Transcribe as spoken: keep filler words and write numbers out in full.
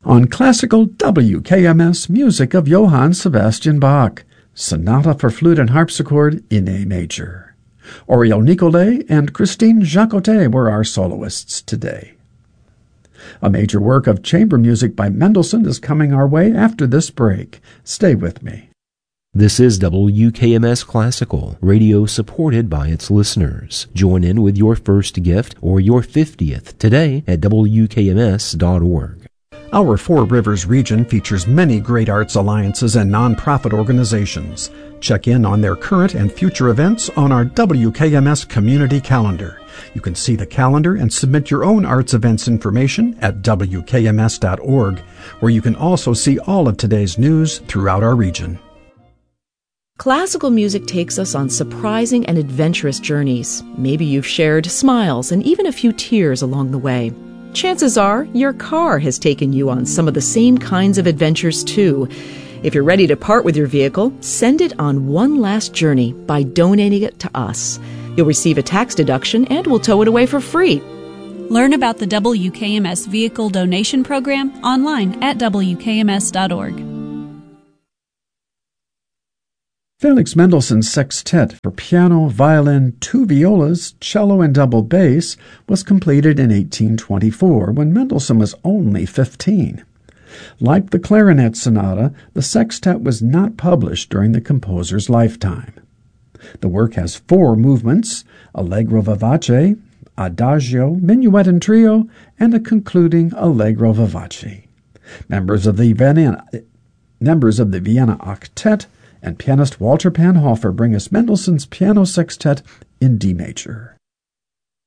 On classical W K M S music of Johann Sebastian Bach, Sonata for Flute and Harpsichord in A major. Oriol Nicolai and Christine Jacotet were our soloists today. A major work of chamber music by Mendelssohn is coming our way after this break. Stay with me. This is W K M S Classical, radio supported by its listeners. Join in with your first gift or your fiftieth today at W K M S dot org. Our Four Rivers region features many great arts alliances and nonprofit organizations. Check in on their current and future events on our W K M S community calendar. You can see the calendar and submit your own arts events information at W K M S dot org, where you can also see all of today's news throughout our region. Classical music takes us on surprising and adventurous journeys. Maybe you've shared smiles and even a few tears along the way. Chances are your car has taken you on some of the same kinds of adventures too. If you're ready to part with your vehicle, send it on one last journey by donating it to us. You'll receive a tax deduction and we'll tow it away for free. Learn about the W K M S Vehicle Donation Program online at W K M S dot org. Felix Mendelssohn's sextet for piano, violin, two violas, cello, and double bass was completed in eighteen twenty-four when Mendelssohn was only fifteen. Like the clarinet sonata, the sextet was not published during the composer's lifetime. The work has four movements: allegro vivace, adagio, minuet and trio, and a concluding allegro vivace. Members of the Vienna, members of the Vienna Octet and pianist Walter Panhofer bring us Mendelssohn's Piano Sextet in D major.